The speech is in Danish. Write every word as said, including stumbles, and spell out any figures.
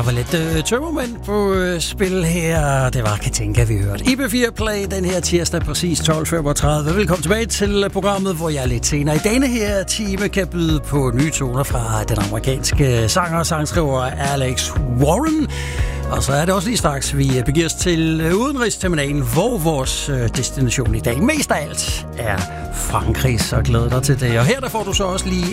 der var lidt øh, tømmermænd på øh, spil her. Det var Katinka, vi hørte. I B fire Play den her tirsdag præcis tolv femogtredive. Velkommen tilbage til programmet, hvor jeg lidt senere i denne her time kan byde på nye toner fra den amerikanske sanger og sangskriver Alex Warren. Og så er det også lige straks, vi begiver os til udenrigsterminalen, hvor vores destination i dag mest af alt er Frankrig. Så glæder dig til det. Og her der får du så også lige